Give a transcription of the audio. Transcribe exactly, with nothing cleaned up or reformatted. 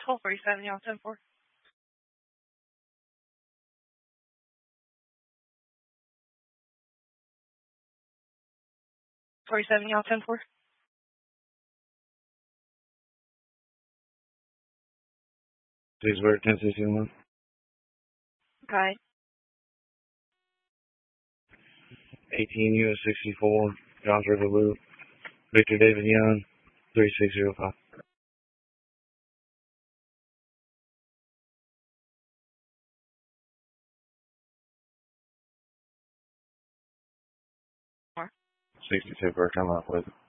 twelve forty-seven, y'all, ten four. forty-seven, y'all, ten four. Please work ten sixty-one. Okay. eighteen U S sixty-four, Johns River Loop. Victor David Young, three six zero five. More. sixty-two, come up with it.